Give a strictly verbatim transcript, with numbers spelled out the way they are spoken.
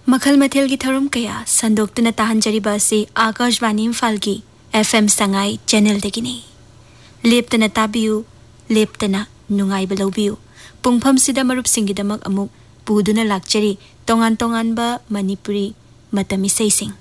मखल मथेल की थरम कया संदोक्तुना ताहंजरिबा से आकाशवाणी इम्फाल की एफएम संगाई चैनल देगिनी लेप्तना ताबियु लेप्तना नुंगाइबा लौबियु पुंगफम सिदा मरुप सिंगिदमक अमुक पुदुना लाक्चरी तोंगान तोंगानबा मणिपुरी मतमी सेसिंग